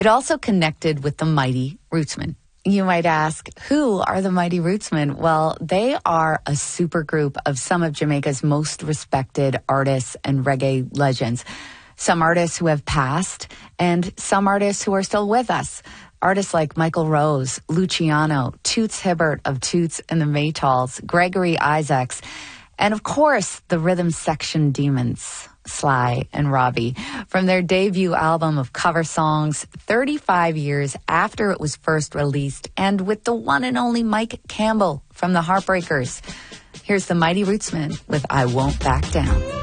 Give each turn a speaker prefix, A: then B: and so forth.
A: It also connected with the Mighty Rootsmen. You might ask, who are the Mighty Rootsmen? Well, they are a supergroup of some of Jamaica's most respected artists and reggae legends. Some artists who have passed and some artists who are still with us. Artists like Michael Rose, Luciano, Toots Hibbert of Toots and the Maytals, Gregory Isaacs, and of course, the Rhythm Section Demons, Sly and Robbie. From their debut album of cover songs, 35 years after it was first released, and with the one and only Mike Campbell from the Heartbreakers. Here's the Mighty Rootsmen with I Won't Back Down.